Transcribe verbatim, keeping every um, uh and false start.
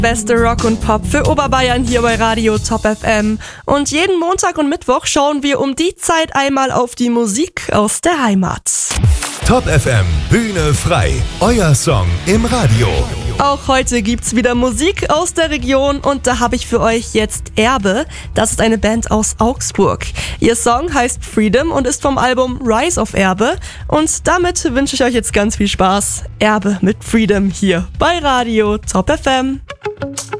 Beste Rock und Pop für Oberbayern hier bei Radio Top F M. Und jeden Montag und Mittwoch schauen wir um die Zeit einmal auf die Musik aus der Heimat. Top F M, Bühne frei, euer Song im Radio. Auch heute gibt's wieder Musik aus der Region und da habe ich für euch jetzt Erbe. Das ist eine Band aus Augsburg. Ihr Song heißt Freedom und ist vom Album Rise of Erbe. Und damit wünsche ich euch jetzt ganz viel Spaß. Erbe mit Freedom hier bei Radio Top F M.